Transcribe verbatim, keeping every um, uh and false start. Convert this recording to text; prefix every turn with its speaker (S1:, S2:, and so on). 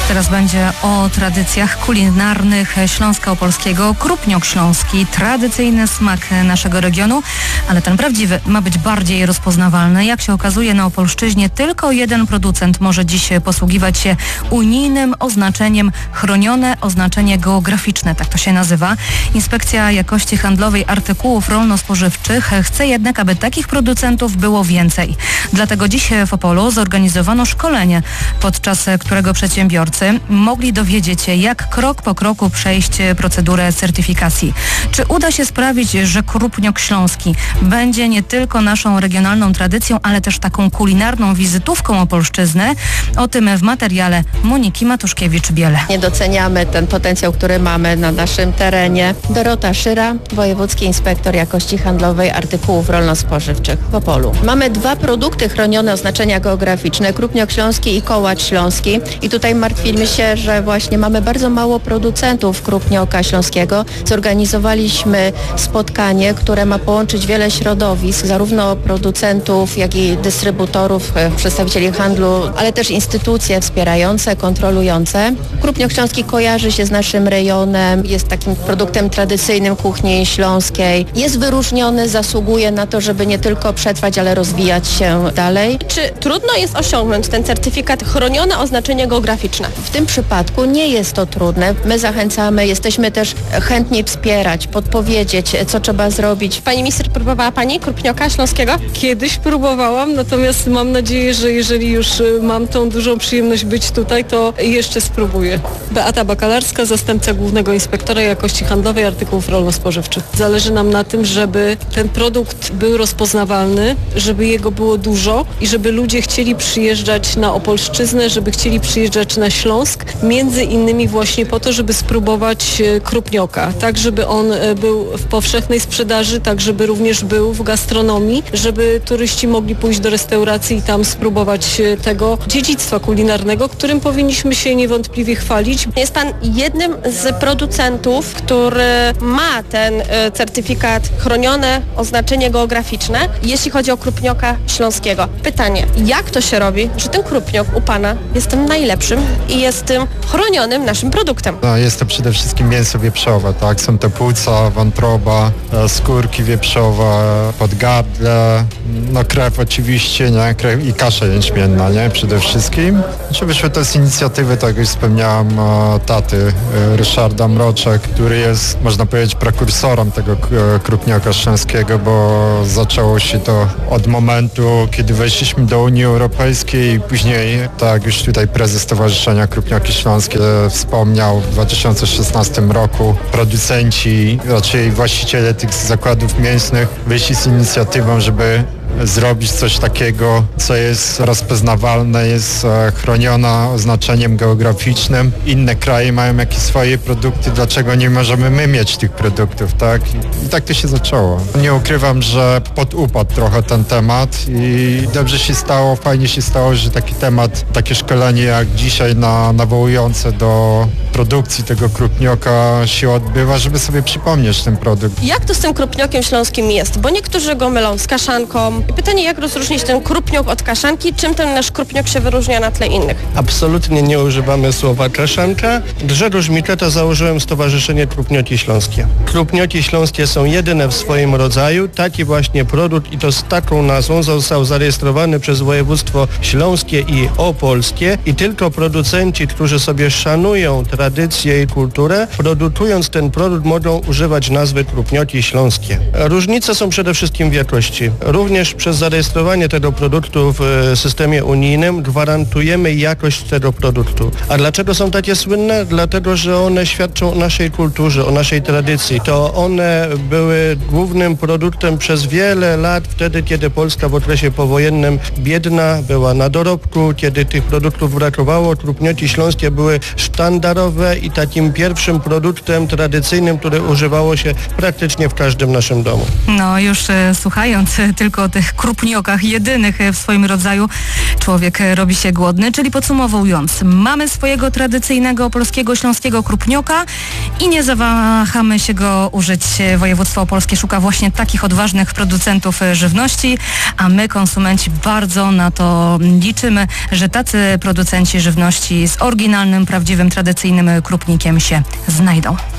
S1: Teraz będzie o tradycjach kulinarnych Śląska Opolskiego. Krupniok śląski, tradycyjny smak naszego regionu, ale ten prawdziwy ma być bardziej rozpoznawalny. Jak się okazuje, na Opolszczyźnie tylko jeden producent może dziś posługiwać się unijnym oznaczeniem chronione oznaczenie geograficzne, tak to się nazywa. Inspekcja Jakości Handlowej Artykułów Rolno-Spożywczych chce jednak, aby takich producentów było więcej. Dlatego dziś w Opolu zorganizowano szkolenie, podczas którego przedsiębiorcy mogli dowiedzieć się, jak krok po kroku przejść procedurę certyfikacji. Czy uda się sprawić, że krupniok śląski będzie nie tylko naszą regionalną tradycją, ale też taką kulinarną wizytówką Opolszczyzny? O tym w materiale Moniki Matuszkiewicz-Biele.
S2: Nie doceniamy ten potencjał, który mamy na naszym terenie. Dorota Szyra, Wojewódzki Inspektor Jakości Handlowej Artykułów Rolno-Spożywczych w Opolu. Mamy dwa produkty chronione oznaczenia geograficzne, krupniok śląski i kołacz śląski. I tutaj martwimy się, że właśnie mamy bardzo mało producentów krupnioka śląskiego. Zorganizowaliśmy spotkanie, które ma połączyć wiele środowisk, zarówno producentów, jak i dystrybutorów, przedstawicieli handlu, ale też instytucje wspierające, kontrolujące. Krupniok śląski kojarzy się z naszym rejonem, jest takim produktem tradycyjnym kuchni śląskiej. Jest wyróżniony, zasługuje na to, żeby nie tylko przetrwać, ale rozwijać się dalej.
S3: Czy trudno jest osiągnąć ten certyfikat chronione oznaczenie geograficzne?
S2: W tym przypadku nie jest to trudne. My zachęcamy, jesteśmy też chętni wspierać, podpowiedzieć, co trzeba zrobić.
S3: Pani minister, próbowała Pani krupnioka śląskiego?
S4: Kiedyś próbowałam, natomiast mam nadzieję, że jeżeli już mam tą dużą przyjemność być tutaj, to jeszcze spróbuję. Beata Bakalarska, zastępca Głównego Inspektora Jakości Handlowej Artykułów Rolno-Spożywczych. Zależy nam na tym, żeby ten produkt był rozpoznawalny, żeby jego było dużo i żeby ludzie chcieli przyjeżdżać na Opolszczyznę, żeby chcieli przyjeżdżać na Śląsk, między innymi właśnie po to, żeby spróbować krupnioka, tak żeby on był w powszechnej sprzedaży, tak żeby również był w gastronomii, żeby turyści mogli pójść do restauracji i tam spróbować tego dziedzictwa kulinarnego, którym powinniśmy się niewątpliwie chwalić.
S3: Jest Pan jednym z producentów, który ma ten certyfikat chronione oznaczenie geograficzne, jeśli chodzi o krupnioka śląskiego. Pytanie, jak to się robi, że ten krupniok u Pana jest tym najlepszym i jest tym chronionym naszym produktem?
S5: No, jest to przede wszystkim mięso wieprzowe, tak? Są to płuca, wątroba, skórki wieprzowe, podgardle, no krew oczywiście, nie? Krew i kasza jęczmienna, nie? Przede wszystkim. Czy wyszło to z inicjatywy, tak jak już wspomniałem, taty Ryszarda Mroczek, który jest, można powiedzieć, prekursorem tego krupnioka śląskiego, bo zaczęło się to od momentu, kiedy weszliśmy do Unii Europejskiej i później, tak jak już tutaj prezes Stowarzyszenia Krupnioki Śląskie wspomniał, w dwa tysiące szesnastym roku producenci, raczej właściciele tych zakładów mięsnych wyszli z inicjatywą, żeby zrobić coś takiego, co jest rozpoznawalne, jest chronione oznaczeniem geograficznym. Inne kraje mają jakieś swoje produkty, dlaczego nie możemy my mieć tych produktów, tak? I tak to się zaczęło. Nie ukrywam, że podupadł trochę ten temat i dobrze się stało, fajnie się stało, że taki temat, takie szkolenie jak dzisiaj na, nawołujące do produkcji tego krupnioka się odbywa, żeby sobie przypomnieć ten produkt.
S3: Jak to z tym krupniokiem śląskim jest? Bo niektórzy go mylą z kaszanką. Pytanie, jak rozróżnić ten krupniok od kaszanki? Czym ten nasz krupniok się wyróżnia na tle innych?
S6: Absolutnie nie używamy słowa kaszanka. Że różnicę to założyłem Stowarzyszenie Krupnioki Śląskie. Krupnioki śląskie są jedyne w swoim rodzaju. Taki właśnie produkt i to z taką nazwą został zarejestrowany przez województwo śląskie i opolskie i tylko producenci, którzy sobie szanują tradycję i kulturę, produkując ten produkt mogą używać nazwy krupnioki śląskie. Różnice są przede wszystkim w jakości. Również przez zarejestrowanie tego produktu w systemie unijnym gwarantujemy jakość tego produktu. A dlaczego są takie słynne? Dlatego, że one świadczą o naszej kulturze, o naszej tradycji. To one były głównym produktem przez wiele lat, wtedy kiedy Polska w okresie powojennym biedna była na dorobku, kiedy tych produktów brakowało. Krupnioki śląskie były sztandarowe podstawowe i takim pierwszym produktem tradycyjnym, który używało się praktycznie w każdym naszym domu.
S1: No już e, słuchając e, tylko o tych krupniokach jedynych e, w swoim rodzaju, człowiek e, robi się głodny, czyli podsumowując, mamy swojego tradycyjnego polskiego, śląskiego krupnioka i nie zawahamy się go użyć. Województwo opolskie szuka właśnie takich odważnych producentów e, żywności, a my, konsumenci, bardzo na to liczymy, że tacy producenci żywności z oryginalnym, prawdziwym, tradycyjnym krupnikiem się znajdą.